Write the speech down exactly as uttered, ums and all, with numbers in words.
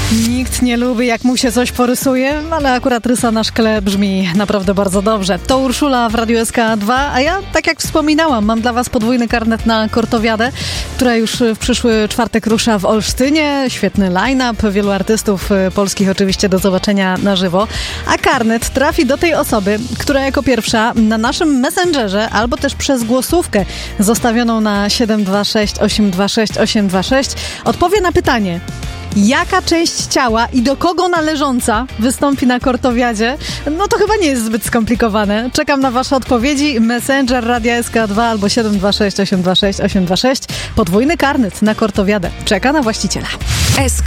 Nikt nie lubi, jak mu się coś porysuje, ale akurat rysa na szkle brzmi naprawdę bardzo dobrze. To Urszula w Radiu S K dwa, a ja, tak jak wspominałam, mam dla was podwójny karnet na Kortowiadę, która już w przyszły czwartek rusza w Olsztynie. Świetny line-up, wielu artystów polskich oczywiście do zobaczenia na żywo. A karnet trafi do tej osoby, która jako pierwsza na naszym Messengerze albo też przez głosówkę zostawioną na siedem dwa sześć osiem dwa sześć osiem dwa sześć odpowie na pytanie: jaka część ciała i do kogo należąca wystąpi na Kortowiadzie? No to chyba nie jest zbyt skomplikowane. Czekam na wasze odpowiedzi. Messenger Radia S K dwa albo siedem dwa sześć osiem dwa sześć osiem dwa sześć. Podwójny karnet na Kortowiadę czeka na właściciela.